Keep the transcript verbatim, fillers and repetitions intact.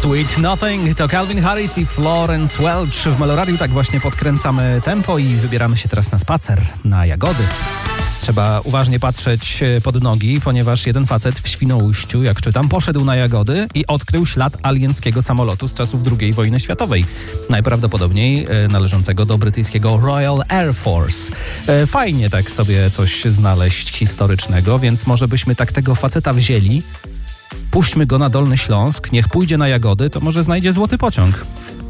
Sweet Nothing to Calvin Harris i Florence Welch. W Meloradiu tak właśnie podkręcamy tempo i wybieramy się teraz na spacer, na jagody. Trzeba uważnie patrzeć pod nogi, ponieważ jeden facet w Świnoujściu, jak czytam, poszedł na jagody i odkrył ślad alienckiego samolotu z czasów drugiej wojny światowej. Najprawdopodobniej należącego do brytyjskiego Royal Air Force. Fajnie tak sobie coś znaleźć historycznego, więc może byśmy tak tego faceta wzięli, puśćmy go na Dolny Śląsk, niech pójdzie na jagody, to może znajdzie złoty pociąg.